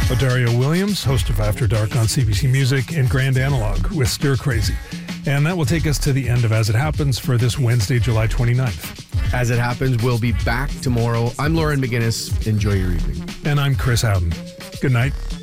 Dario Williams, host of After Dark on CBC Music, and Grand Analog with Stir Crazy. And that will take us to the end of As It Happens for this Wednesday, July 29th. As It Happens, we'll be back tomorrow. I'm Lauren McGinnis. Enjoy your evening. And I'm Chris Howden. Good night.